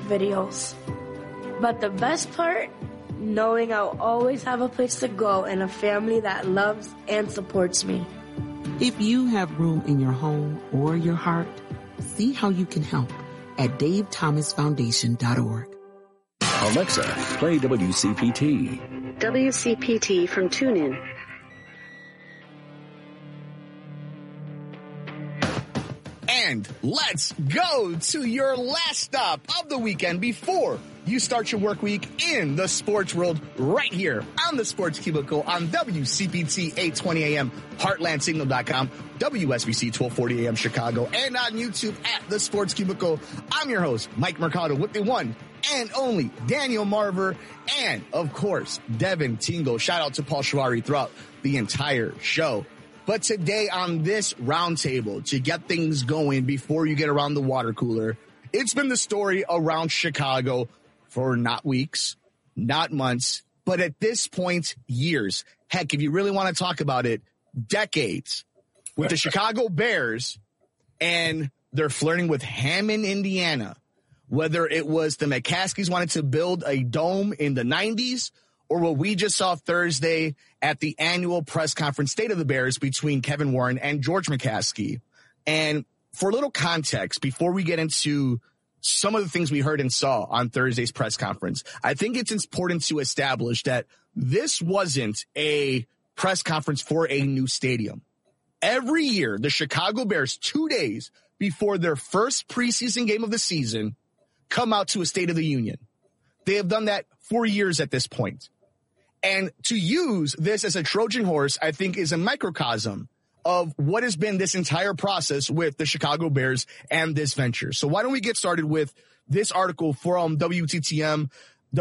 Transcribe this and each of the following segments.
videos. But the best part, knowing I'll always have a place to go and a family that loves and supports me. If you have room in your home or your heart, see how you can help at davethomasfoundation.org. Alexa, play WCPT. WCPT from TuneIn. And let's go to your last stop of the weekend before you start your work week in the sports world right here on the Sports Cubicle on WCPT 820 AM, HeartlandSignal.com, WSBC 1240 AM Chicago, and on YouTube at the Sports Cubicle. I'm your host, Mike Mercado, with the one and only Daniel Marver, and of course, Devin Tingle. Shout out to Paul Shawari throughout the entire show. But today on this roundtable, to get things going before you get around the water cooler, it's been the story around Chicago for not weeks, not months, but at this point, years. Heck, if you really want to talk about it, decades. With the Chicago Bears, and they're flirting with Hammond, Indiana. Whether it was the McCaskies wanted to build a dome in the 90s, or what we just saw Thursday at the annual press conference, State of the Bears, between Kevin Warren and George McCaskey. And for a little context, before we get into some of the things we heard and saw on Thursday's press conference, I think it's important to establish that this wasn't a press conference for a new stadium. Every year, the Chicago Bears, 2 days before their first preseason game of the season, come out to a State of the Union. They have done that for years at this point. And to use this as a Trojan horse, I think, is a microcosm of what has been this entire process with the Chicago Bears and this venture. So why don't we get started with this article from WTTM,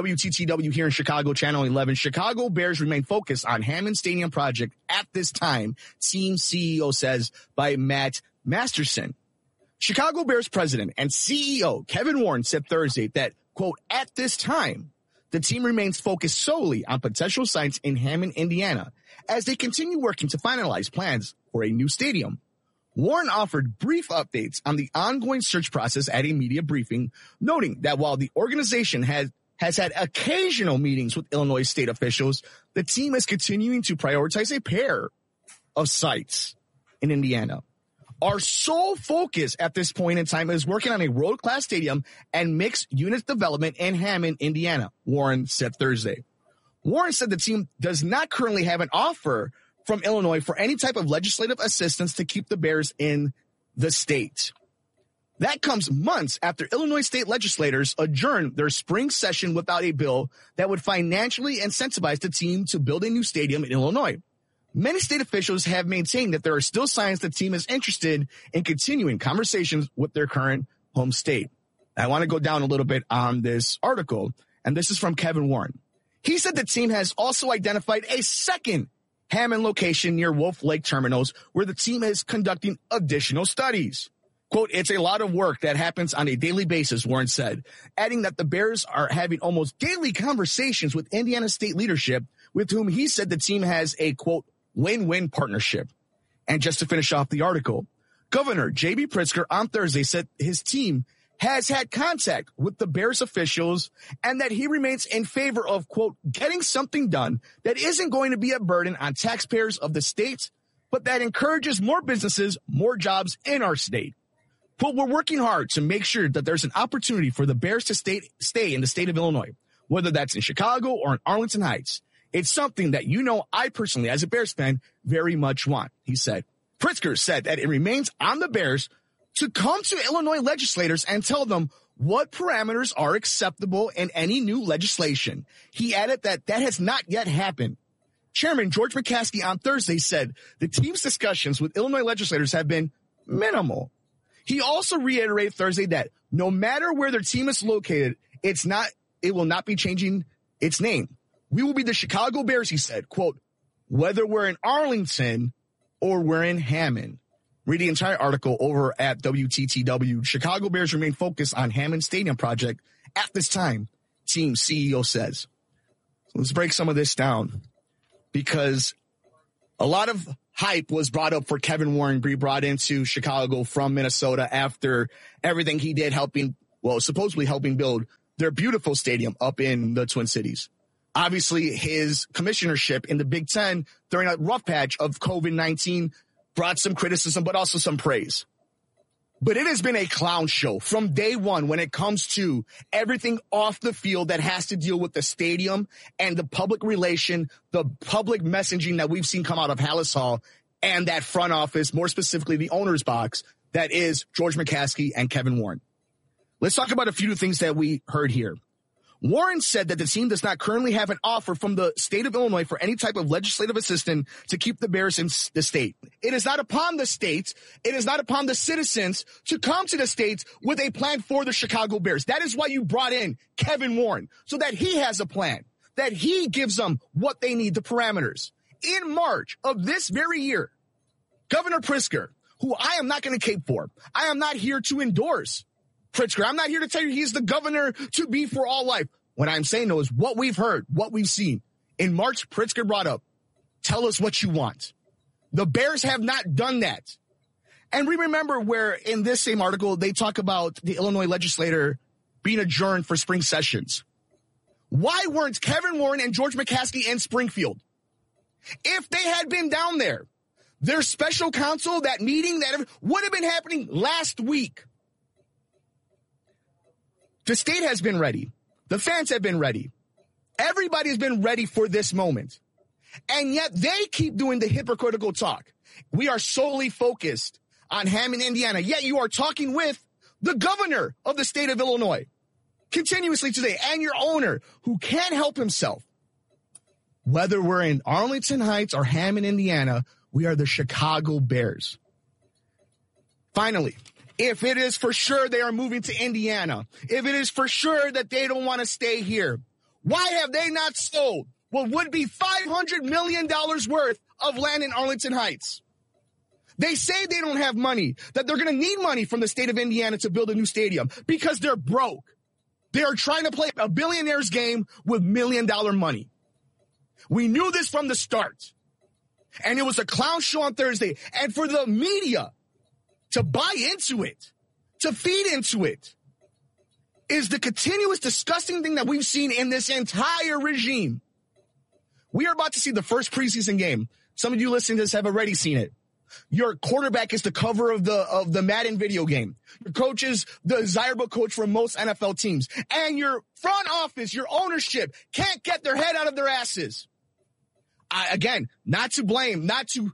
WTTW here in Chicago, Channel 11. Chicago Bears remain focused on Hammond Stadium project at this time, team CEO says, by Matt Masterson. Chicago Bears president and CEO Kevin Warren said Thursday that, quote, at this time, the team remains focused solely on potential sites in Hammond, Indiana, as they continue working to finalize plans for a new stadium. Warren offered brief updates on the ongoing search process at a media briefing, noting that while the organization has had occasional meetings with Illinois state officials, the team is continuing to prioritize a pair of sites in Indiana. Our sole focus at this point in time is working on a world-class stadium and mixed unit development in Hammond, Indiana, Warren said Thursday. Warren said the team does not currently have an offer from Illinois for any type of legislative assistance to keep the Bears in the state. That comes months after Illinois state legislators adjourned their spring session without a bill that would financially incentivize the team to build a new stadium in Illinois. Many state officials have maintained that there are still signs the team is interested in continuing conversations with their current home state. I want to go down a little bit on this article, and this is from Kevin Warren. He said the team has also identified a second Hammond location near Wolf Lake Terminals where the team is conducting additional studies. Quote, it's a lot of work that happens on a daily basis, Warren said, adding that the Bears are having almost daily conversations with Indiana state leadership, with whom he said the team has a, quote, win-win partnership. And just to finish off the article, Governor J.B. Pritzker on Thursday said his team has had contact with the Bears officials and that he remains in favor of, quote, getting something done that isn't going to be a burden on taxpayers of the state, but that encourages more businesses, more jobs in our state. Quote, we're working hard to make sure that there's an opportunity for the Bears to stay in the state of Illinois, whether that's in Chicago or in Arlington Heights. It's something that, you know, I personally, as a Bears fan, very much want, he said. Pritzker said that it remains on the Bears to come to Illinois legislators and tell them what parameters are acceptable in any new legislation. He added that that has not yet happened. Chairman George McCaskey on Thursday said the team's discussions with Illinois legislators have been minimal. He also reiterated Thursday that no matter where their team is located, it will not be changing its name. We will be the Chicago Bears, he said, quote, whether we're in Arlington or we're in Hammond. Read the entire article over at WTTW. Chicago Bears remain focused on Hammond Stadium project at this time, team CEO says. So let's break some of this down because a lot of hype was brought up for Kevin Warren to be brought into Chicago from Minnesota after everything he did helping supposedly helping build their beautiful stadium up in the Twin Cities. Obviously, his commissionership in the Big Ten during a rough patch of COVID-19 brought some criticism, but also some praise. But it has been a clown show from day one when it comes to everything off the field that has to deal with the stadium and the public relation, the public messaging that we've seen come out of Halas Hall and that front office, more specifically the owner's box, that is George McCaskey and Kevin Warren. Let's talk about a few things that we heard here. Warren said that the team does not currently have an offer from the state of Illinois for any type of legislative assistance to keep the Bears in the state. It is not upon the state, it is not upon the citizens to come to the state with a plan for the Chicago Bears. That is why you brought in Kevin Warren, so that he has a plan, that he gives them what they need, the parameters. In March of this very year, Governor Pritzker, who I am not going to cape for, I am not here to endorse Pritzker. I'm not here to tell you he's the governor to be for all life. What I'm saying, though, is what we've heard, what we've seen. In March, Pritzker brought up, tell us what you want. The Bears have not done that. And we remember where in this same article, they talk about the Illinois legislature being adjourned for spring sessions. Why weren't Kevin Warren and George McCaskey in Springfield? If they had been down there, their special counsel, that meeting, that would have been happening last week. The state has been ready. The fans have been ready. Everybody has been ready for this moment. And yet they keep doing the hypocritical talk. We are solely focused on Hammond, Indiana. Yet you are talking with the governor of the state of Illinois continuously today, and your owner who can't help himself. Whether we're in Arlington Heights or Hammond, Indiana, we are the Chicago Bears. Finally, if it is for sure they are moving to Indiana, if it is for sure that they don't want to stay here, why have they not sold what would be $500 million worth of land in Arlington Heights? They say they don't have money, that they're going to need money from the state of Indiana to build a new stadium because they're broke. They are trying to play a billionaire's game with $1 million money. We knew this from the start. And it was a clown show on Thursday. And for the media to buy into it, to feed into it, is the continuous disgusting thing that we've seen in this entire regime. We are about to see the first preseason game. Some of you listening to this have already seen it. Your quarterback is the cover of the Madden video game. Your coach is the desirable coach for most NFL teams. And your front office, your ownership, can't get their head out of their asses. Again, not to blame, not to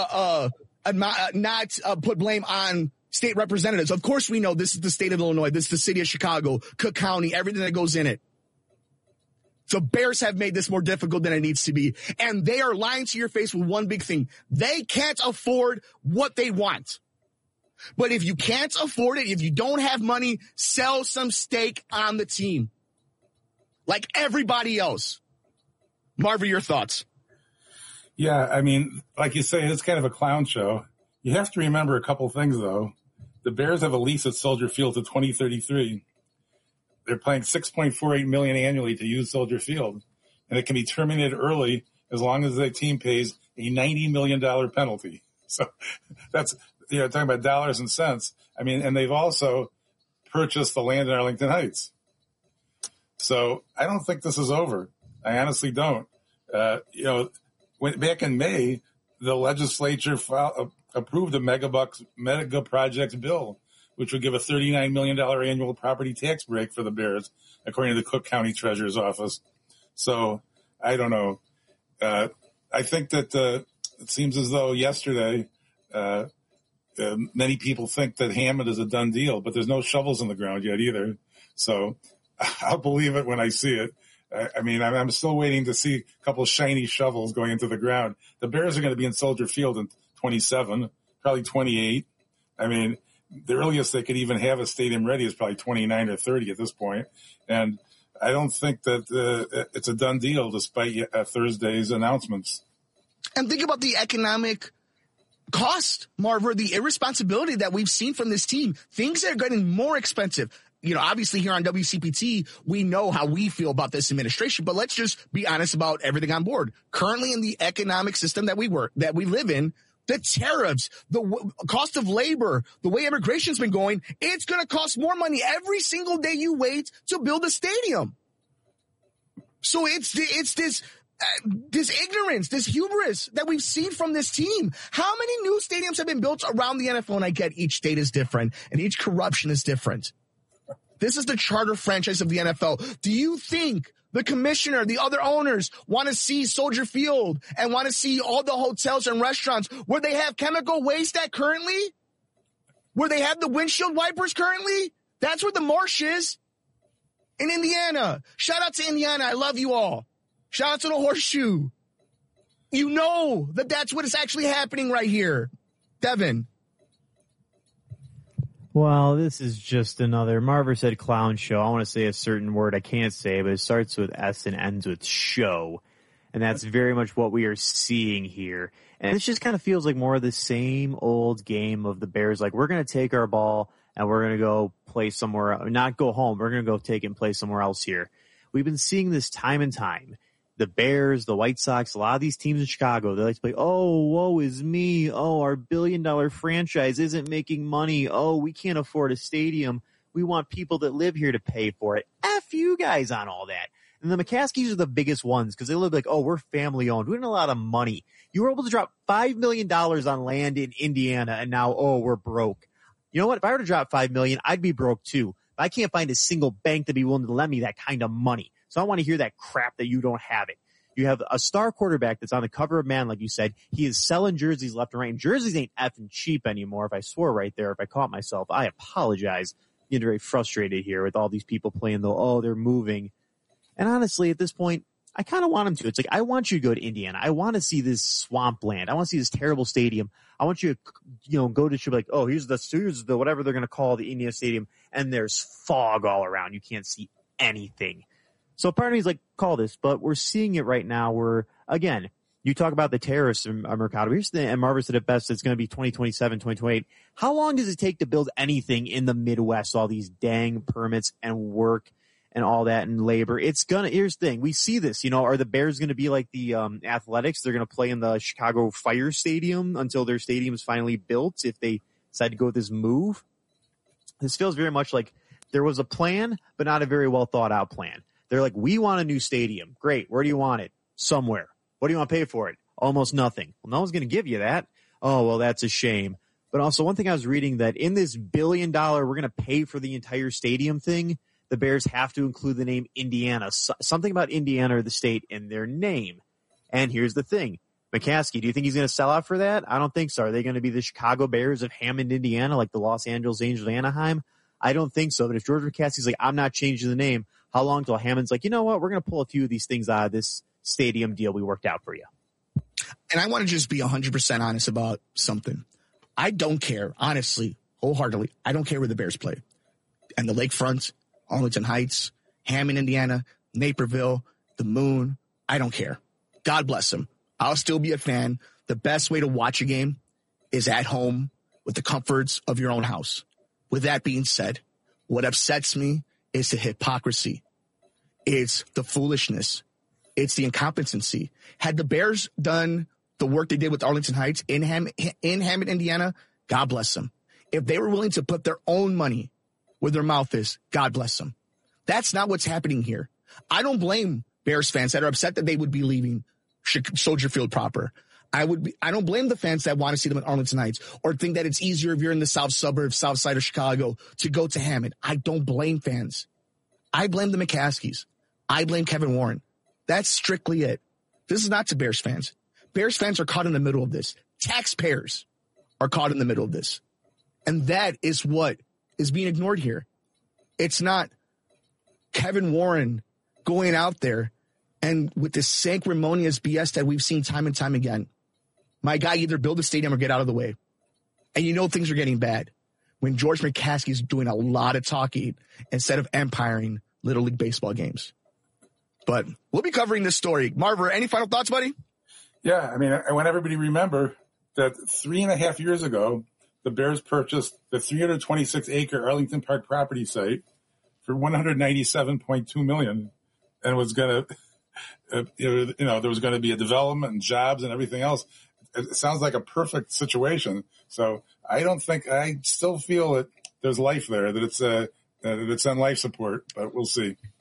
put blame on state representatives. Of course we know this is the state of Illinois. This is the city of Chicago, Cook County, everything that goes in it. So Bears have made this more difficult than it needs to be. And they are lying to your face with one big thing. They can't afford what they want. But if you can't afford it, if you don't have money, sell some stake on the team. Like everybody else. Marvin, your thoughts? Yeah, I mean, like you say, it's kind of a clown show. You have to remember a couple things, though. The Bears have a lease at Soldier Field to 2033. They're paying $6.48 million annually to use Soldier Field, and it can be terminated early as long as the team pays a $90 million penalty. So that's, talking about dollars and cents. I mean, and they've also purchased the land in Arlington Heights. So I don't think this is over. I honestly don't. Back in May, the legislature approved a mega projects bill, which would give a $39 million annual property tax break for the Bears, according to the Cook County Treasurer's Office. So I don't know. I think that it seems as though yesterday many people think that Hammond is a done deal, but there's no shovels in the ground yet either. So I'll believe it when I see it. I mean, I'm still waiting to see a couple of shiny shovels going into the ground. The Bears are going to be in Soldier Field in 27, probably 28. I mean, the earliest they could even have a stadium ready is probably 29 or 30 at this point. And I don't think that it's a done deal despite Thursday's announcements. And think about the economic cost, Marver, the irresponsibility that we've seen from this team. Things are getting more expensive. Obviously here on WCPT, we know how we feel about this administration, but let's just be honest about everything on board. Currently in the economic system that we live in, the tariffs, the cost of labor, the way immigration's been going, it's going to cost more money every single day you wait to build a stadium. So it's this ignorance, this hubris that we've seen from this team. How many new stadiums have been built around the NFL? And I get each state is different and each corruption is different. This is the charter franchise of the NFL. Do you think the commissioner, the other owners want to see Soldier Field and want to see all the hotels and restaurants where they have chemical waste at currently? Where they have the windshield wipers currently? That's where the marsh is. In Indiana. Shout out to Indiana. I love you all. Shout out to the Horseshoe. You know that that's what is actually happening right here. Devin. Well, this is just another, Marver said clown show. I want to say a certain word I can't say, but it starts with S and ends with show. And that's very much what we are seeing here. And it just kind of feels like more of the same old game of the Bears. Like, we're going to take our ball and we're going to go play somewhere, not go home. We're going to go take it and play somewhere else here. We've been seeing this time and time. The Bears, the White Sox, a lot of these teams in Chicago, they like to play, oh, woe is me. Oh, our billion-dollar franchise isn't making money. Oh, we can't afford a stadium. We want people that live here to pay for it. F you guys on all that. And the McCaskies are the biggest ones because they live like, oh, we're family-owned. We have a lot of money. You were able to drop $5 million on land in Indiana, and now, oh, we're broke. You know what? If I were to drop $5 million, I'd be broke too. But I can't find a single bank to be willing to lend me that kind of money. So I want to hear that crap that you don't have it. You have a star quarterback that's on the cover of Man, like you said. He is selling jerseys left and right. And jerseys ain't effing cheap anymore. If I swore right there, if I caught myself, I apologize. I'm getting very frustrated here with all these people playing they're moving. And honestly, at this point, I kind of want them to. It's like, I want you to go to Indiana. I want to see this swampland. I want to see this terrible stadium. I want you to, go to like, oh, here's the whatever they're going to call the Indiana Stadium. And there's fog all around. You can't see anything. So part of me is like, call this, but we're seeing it right now where, again, you talk about the terrorists in Mercado. And Marva said it best, it's going to be 2027, 2028. How long does it take to build anything in the Midwest, all these dang permits and work and all that and labor? Here's the thing. We see this, are the Bears going to be like the Athletics? They're going to play in the Chicago Fire Stadium until their stadium is finally built if they decide to go with this move? This feels very much like there was a plan, but not a very well thought out plan. They're like, we want a new stadium. Great. Where do you want it? Somewhere. What do you want to pay for it? Almost nothing. Well, no one's going to give you that. Oh, well, that's a shame. But also one thing I was reading that in this $1 billion, we're going to pay for the entire stadium thing, the Bears have to include the name Indiana, something about Indiana or the state in their name. And here's the thing. McCaskey, do you think he's going to sell out for that? I don't think so. Are they going to be the Chicago Bears of Hammond, Indiana, like the Los Angeles Angels, Anaheim? I don't think so. But if George McCaskey's like, I'm not changing the name, how long till Hammond's like, you know what? We're going to pull a few of these things out of this stadium deal we worked out for you. And I want to just be 100% honest about something. I don't care, honestly, wholeheartedly. I don't care where the Bears play. And the Lakefront, Arlington Heights, Hammond, Indiana, Naperville, the Moon. I don't care. God bless them. I'll still be a fan. The best way to watch a game is at home with the comforts of your own house. With that being said, what upsets me is the hypocrisy. It's the foolishness. It's the incompetency. Had the Bears done the work they did with Arlington Heights in Hammond, Indiana, God bless them. If they were willing to put their own money where their mouth is, God bless them. That's not what's happening here. I don't blame Bears fans that are upset that they would be leaving Soldier Field proper. I don't blame the fans that want to see them at Arlington Heights or think that it's easier if you're in the south suburbs, south side of Chicago to go to Hammond. I don't blame fans. I blame the McCaskies. I blame Kevin Warren. That's strictly it. This is not to Bears fans. Bears fans are caught in the middle of this. Taxpayers are caught in the middle of this. And that is what is being ignored here. It's not Kevin Warren going out there and with this sanctimonious BS that we've seen time and time again. My guy, either build a stadium or get out of the way. And things are getting bad when George McCaskey is doing a lot of talking instead of umpiring Little League baseball games. But we'll be covering this story. Marver, any final thoughts, buddy? Yeah, I mean, I want everybody to remember that 3.5 years ago, the Bears purchased the 326-acre Arlington Park property site for $197.2 million, and was going to, there was going to be a development and jobs and everything else. it sounds like a perfect situation. So I still feel that there's life there, that it's on life support, but we'll see.